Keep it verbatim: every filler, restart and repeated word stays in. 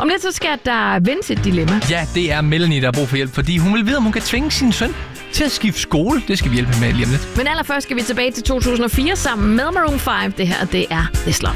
Om lidt så skal der vendes et dilemma. Ja, det er Melanie, der har brug for hjælp, fordi hun vil vide, om hun kan tvinge sin søn til at skifte skole. Det skal vi hjælpe med lige om lidt. Men allerførst skal vi tilbage til to tusind og fire sammen med Maroon fem. Det her, det er This Love.